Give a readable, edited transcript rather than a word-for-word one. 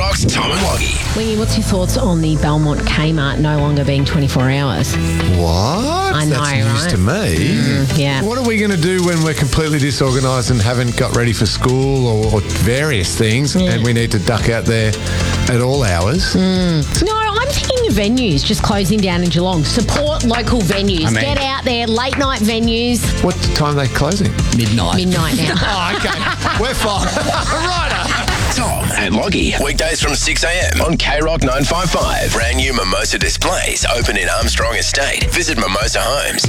Rocks, Tom and Loggy. Wingy, what's your thoughts on the Belmont Kmart no longer being 24 hours? What? I know, That's news right? to me. Yeah. What are we going to do when we're completely disorganised and haven't got ready for school or various things and we need to duck out there at all hours? No, I'm thinking of venues just closing down in Geelong. Support local venues. I mean- Get out there, late night venues. What time are they closing? Midnight. Midnight now. Oh, okay. We're fine. Righto. Tom and Loggy. Weekdays from 6 a.m. on K-Rock 955. Brand new Mimosa displays open in Armstrong Estate. Visit Mimosa Homes.